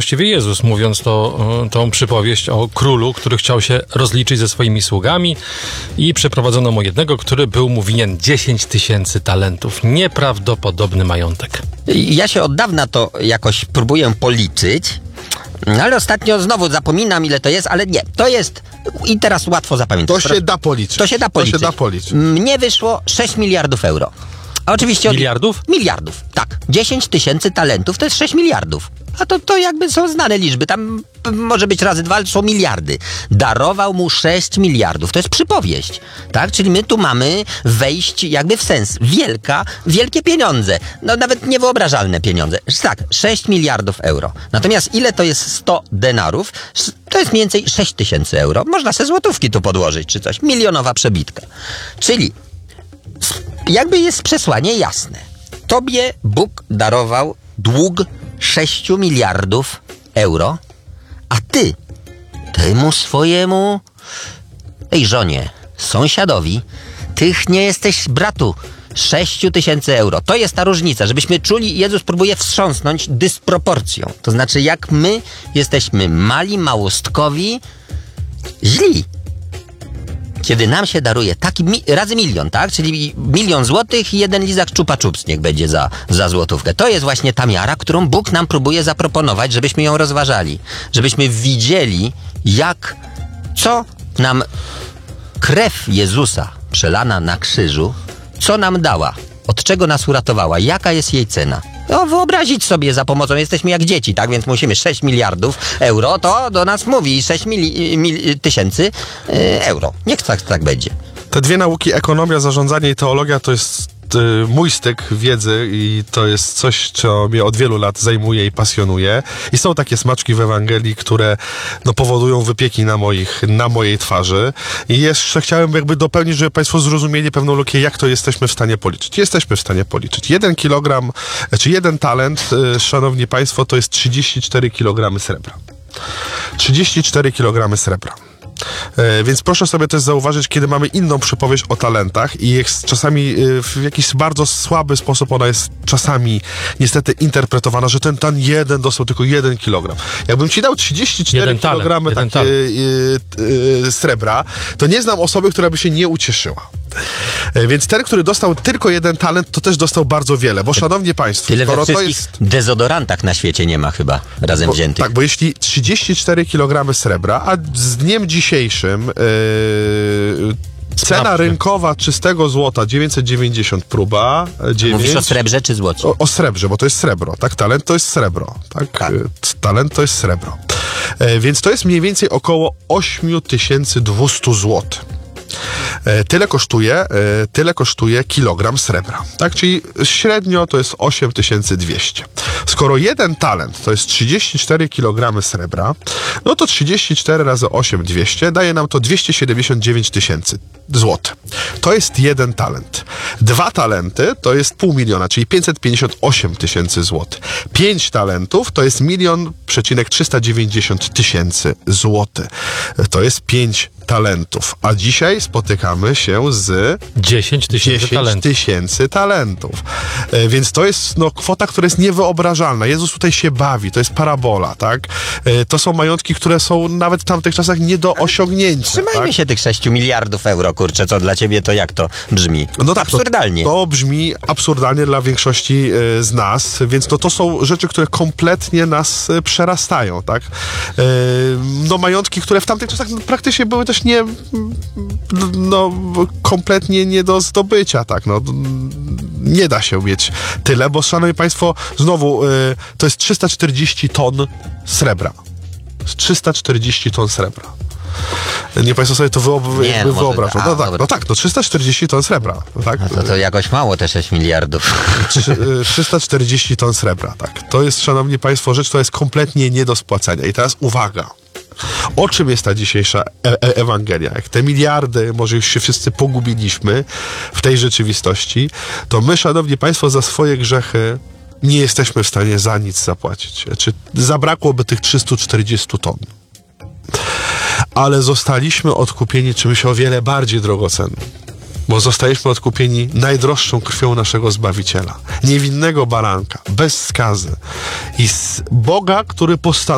właściwie Jezus, mówiąc tą przypowieść o królu, który chciał się rozliczyć ze swoimi sługami i przeprowadzono mu jednego, który był mu winien 10 000 talentów. Nieprawdopodobny majątek. Ja się od dawna to jakoś próbuję policzyć, ale ostatnio znowu zapominam, ile to jest, ale nie, to jest i teraz łatwo zapamiętać. To się da policzyć. To się da policzyć. Mnie wyszło 6 miliardów euro. A oczywiście Miliardów? Miliardów, tak. 10 000 talentów to jest 6 miliardów. A to jakby są znane liczby. Tam może być razy 2, ale to są miliardy. Darował mu 6 miliardów. To jest przypowieść, tak? Czyli my tu mamy wejść jakby w sens. Wielkie pieniądze. No nawet niewyobrażalne pieniądze. Tak, 6 miliardów euro. Natomiast ile to jest 100 denarów? To jest mniej więcej 6 000 euro. Można sobie złotówki tu podłożyć, czy coś. Milionowa przebitka. Czyli jakby jest przesłanie jasne. Tobie Bóg darował dług 6 miliardów euro, a ty temu swojemu żonie, sąsiadowi, tych nie jesteś bratu 6 000 euro. To jest ta różnica, żebyśmy czuli, Jezus próbuje wstrząsnąć dysproporcją. To znaczy, jak my jesteśmy mali, małostkowi, źli. Kiedy nam się daruje taki razy milion, tak? Czyli 1 000 000 złotych i 1 lizak Chupa Chups niech będzie za złotówkę. To jest właśnie ta miara, którą Bóg nam próbuje zaproponować, żebyśmy ją rozważali. Żebyśmy widzieli, co nam krew Jezusa przelana na krzyżu, co nam dała, od czego nas uratowała, jaka jest jej cena. No, wyobrazić sobie za pomocą, jesteśmy jak dzieci, tak? Więc musimy 6 miliardów euro, to do nas mówi 6 tysięcy euro. Niech tak będzie. Te dwie nauki, ekonomia, zarządzanie i teologia, to jest mój styk wiedzy i to jest coś, co mnie od wielu lat zajmuje i pasjonuje. I są takie smaczki w Ewangelii, które powodują wypieki na mojej twarzy. I jeszcze chciałem jakby dopełnić, żeby Państwo zrozumieli pewną lukę, jak to jesteśmy w stanie policzyć. Jesteśmy w stanie policzyć. 1 kilogram, czy 1 talent, szanowni Państwo, to jest 34 kg srebra. 34 kg srebra. Więc proszę sobie też zauważyć, kiedy mamy inną przypowieść o talentach i jest czasami w jakiś bardzo słaby sposób ona jest czasami niestety interpretowana, że ten jeden dostał tylko 1 kilogram. Jakbym ci dał 34 kilogramy srebra, to nie znam osoby, która by się nie ucieszyła. Więc ten, który dostał tylko 1 talent, to też dostał bardzo wiele, bo szanowni Państwo... Tyle we wszystkich dezodorantach na świecie nie ma chyba razem wziętych. Tak, bo jeśli 34 kg srebra, a z dniem dzisiejszym cena rynkowa czystego złota 990 próba. 9. Mówisz o srebrze czy złocie? O srebrze, bo to jest srebro, tak? Talent to jest srebro, tak? Talent to jest srebro. Więc to jest mniej więcej około 8200 zł. Tyle kosztuje kilogram srebra, tak? Czyli średnio to jest 8200. Skoro 1 talent to jest 34 kg srebra, no to 34 razy 8200 daje nam to 279 000 złotych. To jest 1 talent. 2 talenty to jest 500 000, czyli 558 000 złotych. 5 talentów to jest 1 390 000 złotych. To jest 5 talentów. A dzisiaj spotykamy się z 10 000 talentów. Więc to jest kwota, która jest niewyobrażalna. Jezus tutaj się bawi. To jest parabola, tak? To są majątki, które są nawet w tamtych czasach nie do osiągnięcia. Trzymajmy się tych 6 miliardów euro, kurczę, co dla ciebie to jak to brzmi? No tak, absurdalnie. To brzmi absurdalnie dla większości z nas, więc to są rzeczy, które kompletnie nas przerastają, tak? Majątki, które w tamtych czasach praktycznie były też kompletnie nie do zdobycia, tak? Nie da się mieć tyle, bo szanowni Państwo, znowu to jest 340 ton srebra. 340 ton srebra. Nie Państwo sobie to wyobrażą. No tak, 340 ton srebra. Tak? To jakoś mało te 6 miliardów. 340 ton srebra, tak. To jest, szanowni Państwo, rzecz, która jest kompletnie nie do spłacenia. I teraz uwaga. O czym jest ta dzisiejsza Ewangelia? Jak te miliardy, może już się wszyscy pogubiliśmy w tej rzeczywistości, to my, szanowni Państwo, za swoje grzechy nie jesteśmy w stanie za nic zapłacić. Znaczy, zabrakłoby tych 340 ton. Ale zostaliśmy odkupieni czymś o wiele bardziej drogocennym. Bo zostaliśmy odkupieni najdroższą krwią naszego Zbawiciela. Niewinnego baranka, bez skazy. I z Boga, który postanowił